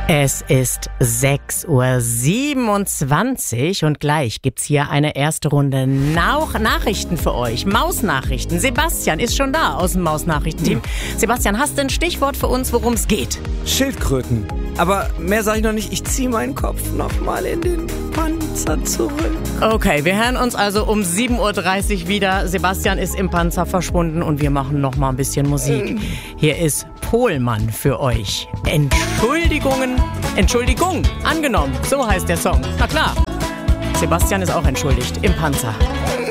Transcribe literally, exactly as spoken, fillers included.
Es ist sechs Uhr siebenundzwanzig und gleich gibt's hier eine erste Runde Nauch- Nachrichten für euch. Mausnachrichten. Sebastian ist schon da aus dem Mausnachrichtenteam. Sebastian, hast du ein Stichwort für uns, worum es geht? Schildkröten. Aber mehr sage ich noch nicht. Ich ziehe meinen Kopf nochmal in den Panzer zurück. Okay, wir hören uns also um sieben Uhr dreißig wieder. Sebastian ist im Panzer verschwunden und wir machen noch mal ein bisschen Musik. Hier ist Pohlmann für euch. Entschuldigungen, Entschuldigung, angenommen. So heißt der Song. Na klar, Sebastian ist auch entschuldigt im Panzer.